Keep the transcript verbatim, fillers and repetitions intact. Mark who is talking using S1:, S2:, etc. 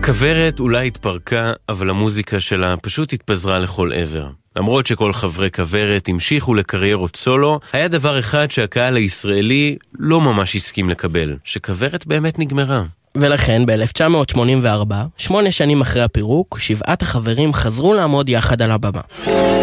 S1: כוורת אולי התפרקה, אבל המוזיקה שלה פשוט התפזרה לכל עבר. למרות שכל חברי כוורת המשיכו לקריירות סולו, היה דבר אחד שהקהל הישראלי לא ממש הסכים לקבל, שכוורת באמת נגמרה.
S2: ולכן ב-אלף תשע מאות שמונים וארבע, שמונה שנים אחרי הפירוק, שבעת החברים חזרו לעמוד יחד על הבמה.